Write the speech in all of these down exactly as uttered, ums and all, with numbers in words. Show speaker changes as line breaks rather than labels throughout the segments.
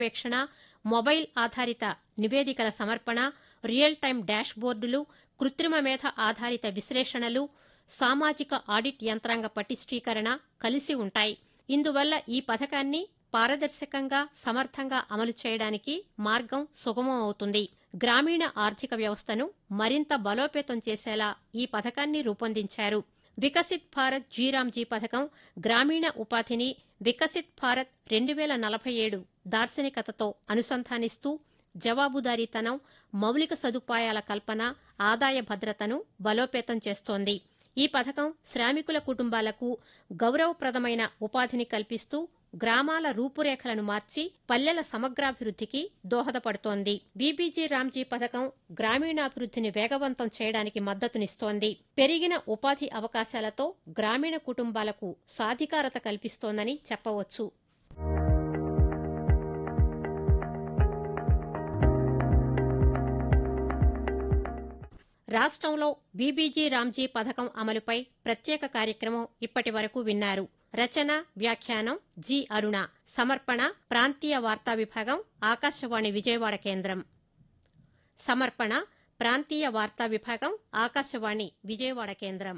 పర్యవేక్షణ, మొబైల్ ఆధారిత నివేదికల సమర్పణ, రియల్ టైం డాష్ బోర్డులు, కృత్రిమ మేధ ఆధారిత విశ్లేషణలు, సామాజిక ఆడిట్ యంత్రాంగ పటిష్టీకరణ కలిసి ఉంటాయి. ఇందువల్ల ఈ పథకాన్ని పారదర్శకంగా, సమర్థంగా అమలు చేయడానికి మార్గం సుగమం అవుతుంది. గ్రామీణ ఆర్థిక వ్యవస్థను మరింత బలోపేతం చేసేలా ఈ పథకాన్ని రూపొందించారు. వికసిత్ భారత్ జీరామ్జీ పథకం గ్రామీణ ఉపాధిని వికసిత్ భారత్ రెండు వేల నలభై ఏడు దార్శనికతతో అనుసంధానిస్తూ జవాబుదారీతనం, మౌలిక సదుపాయాల కల్పన, ఆదాయ భద్రతను బలోపేతం చేస్తోంది. ఈ పథకం శ్రామికుల కుటుంబాలకు గౌరవప్రదమైన ఉపాధిని కల్పిస్తూ గ్రామాల రూపురేఖలను మార్చి పల్లెల సమగ్రాభివృద్ధికి దోహదపడుతోంది. బీబీజీ రామ్జీ పథకం గ్రామీణాభివృద్ధిని వేగవంతం చేయడానికి మద్దతునిస్తోంది. పెరిగిన ఉపాధి అవకాశాలతో గ్రామీణ కుటుంబాలకు సాధికారత కల్పిస్తోందని చెప్పవచ్చు. రాష్ట్రంలో బీబీజీ రామ్జీ పథకం అమలుపై ప్రత్యేక కార్యక్రమం ఇప్పటి వరకు విన్నారు. రచన, వ్యాఖ్యానం జి అరుణ. సమర్పణ ప్రాంతీయ వార్తా విభాగం, ఆకాశవాణి విజయవాడ కేంద్రం. సమర్పణ ప్రాంతీయ వార్తా విభాగం, ఆకాశవాణి విజయవాడ కేంద్రం.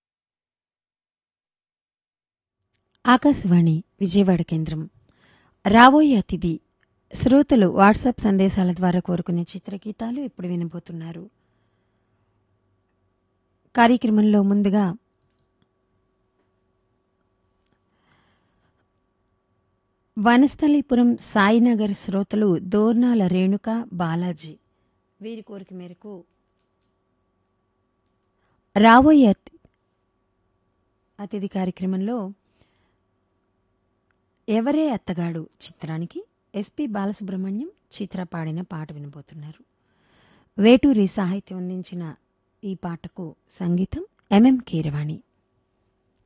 ఆకాశవాణి విజయవాడ కేంద్రం. రాబోయే అతిథి శ్రోతలు వాట్సాప్ సందేశాల ద్వారా కోరుకునే చిత్రగీతాలు ఇప్పుడు వినబోతున్నారు. కార్యక్రమంలో ముందుగా వనస్థలీపురం సాయినగర్ శ్రోతలు దోర్నాల రేణుక, బాలాజీ వీరి కోరిక మేరకు రాబోయే అతిథి కార్యక్రమంలో ఎవరే అత్తగాడు చిత్రానికి ఎస్పి బాలసుబ్రహ్మణ్యం చిత్ర పాడిన పాట వినబోతున్నారు. వేటూరి సాహిత్యం అందించిన ఈ పాటకు సంగీతం ఎంఎం కీరవాణి.